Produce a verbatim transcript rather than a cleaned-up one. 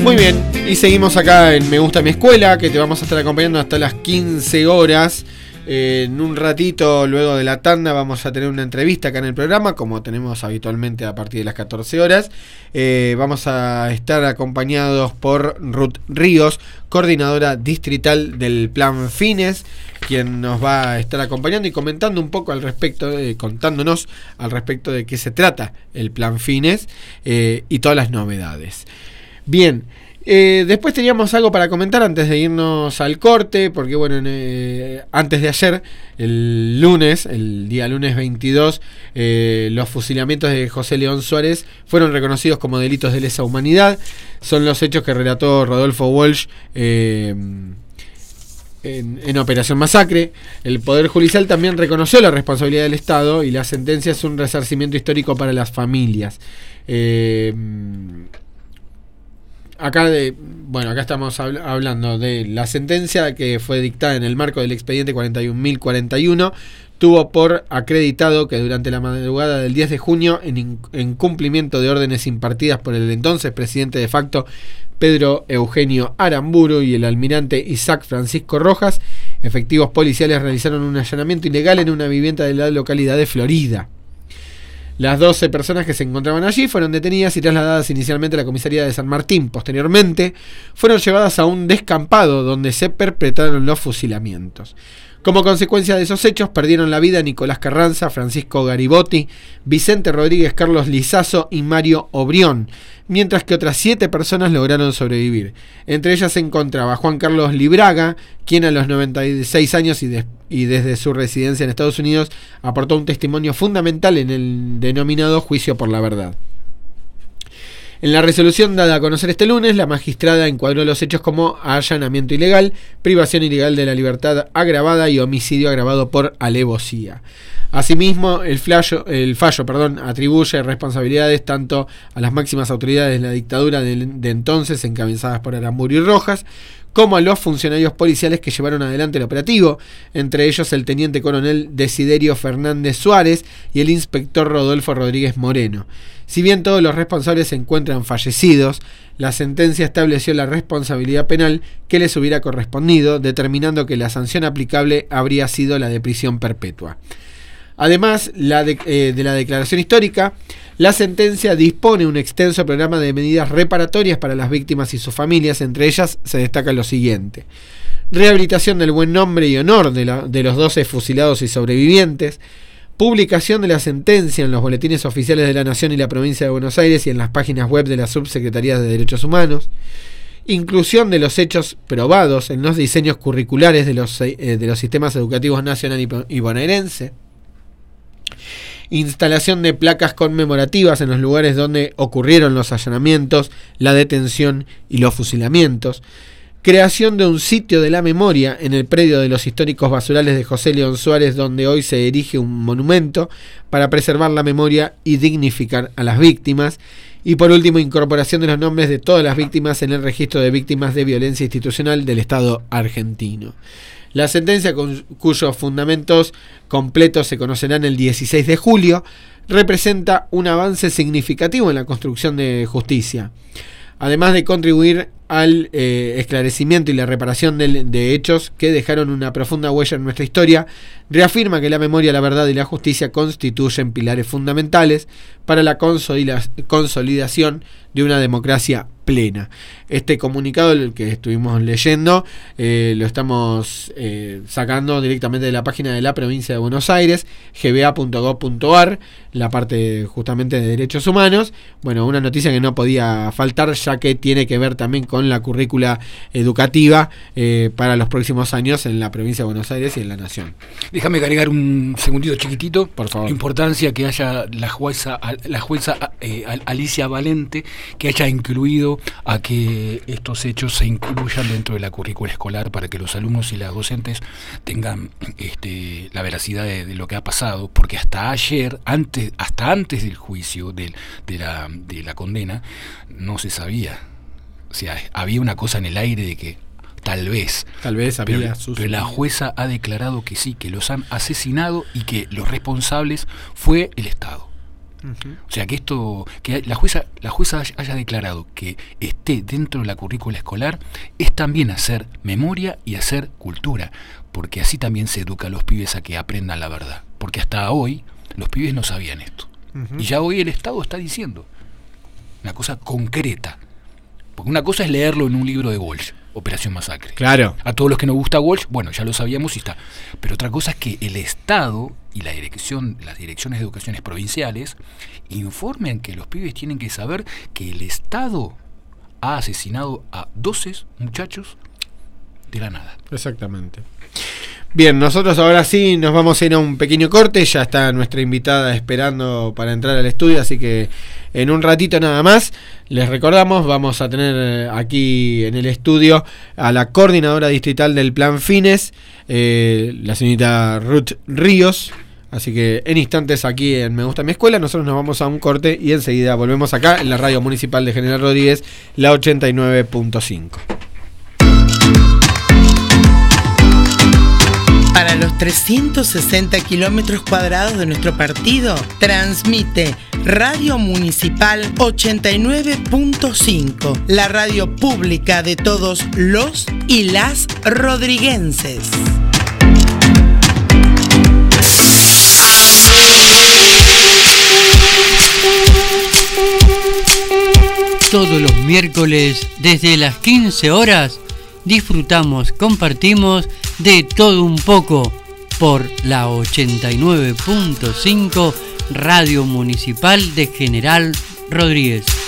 Muy bien, y seguimos acá en Me Gusta Mi Escuela, que te vamos a estar acompañando hasta las quince horas. Eh, en un ratito, luego de la tanda, vamos a tener una entrevista acá en el programa, como tenemos habitualmente a partir de las catorce horas. Eh, vamos a estar acompañados por Ruth Ríos, coordinadora distrital del Plan Fines, quien nos va a estar acompañando y comentando un poco al respecto, eh, contándonos al respecto de qué se trata el Plan Fines eh, y todas las novedades. Bien, eh, después teníamos algo para comentar antes de irnos al corte, porque bueno, eh, antes de ayer, el lunes, el día lunes veintidós, eh, los fusilamientos de José León Suárez fueron reconocidos como delitos de lesa humanidad. Son los hechos que relató Rodolfo Walsh eh, en, en Operación Masacre. El Poder Judicial también reconoció la responsabilidad del Estado y la sentencia es un resarcimiento histórico para las familias. Eh, Acá de, bueno, acá estamos habl- hablando de la sentencia que fue dictada en el marco del expediente cuarenta y un mil cuarenta y uno. Tuvo por acreditado que durante la madrugada del diez de junio, en, in- en cumplimiento de órdenes impartidas por el entonces presidente de facto Pedro Eugenio Aramburu y el almirante Isaac Francisco Rojas, efectivos policiales realizaron un allanamiento ilegal en una vivienda de la localidad de Florida. Las doce personas que se encontraban allí fueron detenidas y trasladadas inicialmente a la comisaría de San Martín. Posteriormente, fueron llevadas a un descampado donde se perpetraron los fusilamientos. Como consecuencia de esos hechos, perdieron la vida Nicolás Carranza, Francisco Garibotti, Vicente Rodríguez, Carlos Lizazo y Mario Obrión, mientras que otras siete personas lograron sobrevivir. Entre ellas se encontraba Juan Carlos Libraga, quien a los noventa y seis años y, de, y desde su residencia en Estados Unidos aportó un testimonio fundamental en el denominado Juicio por la Verdad. En la resolución dada a conocer este lunes, la magistrada encuadró los hechos como allanamiento ilegal, privación ilegal de la libertad agravada y homicidio agravado por alevosía. Asimismo, el, flayo, el fallo perdón, atribuye responsabilidades tanto a las máximas autoridades de la dictadura de, de entonces, encabezadas por Aramburu y Rojas, como a los funcionarios policiales que llevaron adelante el operativo, entre ellos el teniente coronel Desiderio Fernández Suárez y el inspector Rodolfo Rodríguez Moreno. Si bien todos los responsables se encuentran fallecidos, la sentencia estableció la responsabilidad penal que les hubiera correspondido, determinando que la sanción aplicable habría sido la de prisión perpetua. Además la de, eh, de la declaración histórica, la sentencia dispone un extenso programa de medidas reparatorias para las víctimas y sus familias. Entre ellas se destaca lo siguiente: rehabilitación del buen nombre y honor de, la, de los doce fusilados y sobrevivientes, publicación de la sentencia en los boletines oficiales de la Nación y la Provincia de Buenos Aires y en las páginas web de las subsecretarías de Derechos Humanos, inclusión de los hechos probados en los diseños curriculares de los, eh, de los sistemas educativos nacional y, y bonaerense, instalación de placas conmemorativas en los lugares donde ocurrieron los allanamientos, la detención y los fusilamientos, creación de un sitio de la memoria en el predio de los históricos basurales de José León Suárez, donde hoy se erige un monumento para preservar la memoria y dignificar a las víctimas, y por último, incorporación de los nombres de todas las víctimas en el registro de víctimas de violencia institucional del Estado argentino. La sentencia, con cuyos fundamentos completos se conocerán el dieciséis de julio, representa un avance significativo en la construcción de justicia, además de contribuir al eh, esclarecimiento y la reparación de, de hechos que dejaron una profunda huella en nuestra historia. Reafirma que la memoria, la verdad y la justicia constituyen pilares fundamentales para la consolida- consolidación de una democracia plena. Este comunicado, el que estuvimos leyendo, eh, lo estamos eh, sacando directamente de la página de la provincia de Buenos Aires, g b a punto gob punto a r, la parte justamente de derechos humanos. Bueno, una noticia que no podía faltar, ya que tiene que ver también con la currícula educativa eh, para los próximos años en la provincia de Buenos Aires y en la nación. Déjame agregar un segundito chiquitito. Por favor. La importancia que haya la jueza, la jueza eh, Alicia Valente, que haya incluido a que estos hechos se incluyan dentro de la currícula escolar para que los alumnos y las docentes tengan este, la veracidad de, de lo que ha pasado, porque hasta ayer, antes, hasta antes del juicio, de, de, la, de la condena, no se sabía. O sea, había una cosa en el aire de que tal vez, tal vez había pero, sus... pero la jueza ha declarado que sí, que los han asesinado y que los responsables fue el Estado. Uh-huh. O sea, que esto, que la jueza, la jueza haya declarado que esté dentro de la currícula escolar es también hacer memoria y hacer cultura, porque así también se educa a los pibes a que aprendan la verdad, porque hasta hoy los pibes no sabían esto. Uh-huh. Y ya hoy el Estado está diciendo una cosa concreta, porque una cosa es leerlo en un libro de Walsh, Operación Masacre. Claro. A todos los que nos gusta Walsh, bueno, ya lo sabíamos y está. Pero otra cosa es que el Estado y la dirección, las direcciones de educaciones provinciales informen que los pibes tienen que saber que el Estado ha asesinado a doce muchachos de la nada. Exactamente. Bien, nosotros ahora sí nos vamos a ir a un pequeño corte. Ya está nuestra invitada esperando para entrar al estudio, así que en un ratito nada más les recordamos, vamos a tener aquí en el estudio a la coordinadora distrital del Plan Fines, eh, la señorita Ruth Ríos. Así que en instantes aquí en Me Gusta Mi Escuela, nosotros nos vamos a un corte y enseguida volvemos acá en la radio municipal de General Rodríguez, la ochenta y nueve punto cinco. Para los trescientos sesenta kilómetros cuadrados de nuestro partido, transmite Radio Municipal ochenta y nueve punto cinco, la radio pública de todos los y las rodriguenses. Todos los miércoles, desde las quince horas, disfrutamos, compartimos de todo un poco por la ochenta y nueve punto cinco Radio Municipal de General Rodríguez.